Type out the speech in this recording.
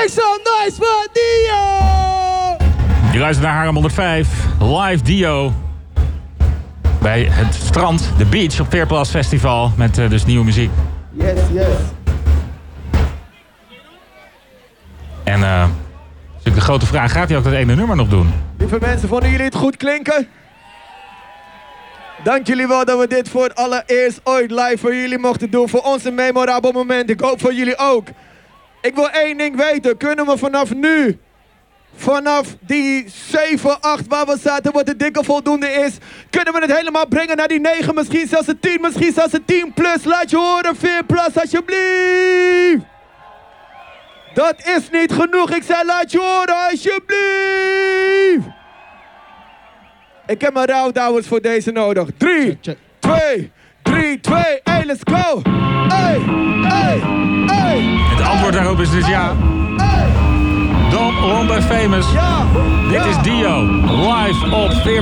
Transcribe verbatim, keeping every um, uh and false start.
Make some noise for Dio! Je luistert naar Haarlem honderdvijf, live Dio. Bij het strand, de beach op Veerplas Festival. Met uh, dus nieuwe muziek. Yes, yes. En uh, natuurlijk de grote vraag, gaat hij ook dat ene nummer nog doen? Lieve mensen, vonden jullie het goed klinken? Dank jullie wel dat we dit voor het allereerst ooit live voor jullie mochten doen. Voor ons een memorabel moment. Ik hoop voor jullie ook. Ik wil één ding weten. Kunnen we vanaf nu, vanaf die zeven, acht waar we zaten, wat de dikke voldoende is, kunnen we het helemaal brengen naar die negen, misschien zelfs een tien, misschien zelfs een tien plus. Laat je horen, Veerplas, alsjeblieft. Dat is niet genoeg. Ik zei laat je horen, alsjeblieft. Ik heb mijn rouwdouwers voor deze nodig. drie, twee, drie, twee, hey, let's go. Hey, hey, hey. Het antwoord daarop is dus ja. Hey. Dom, Ron bij Famous. Ja. Dit ja. is Dio, live op Veerplas.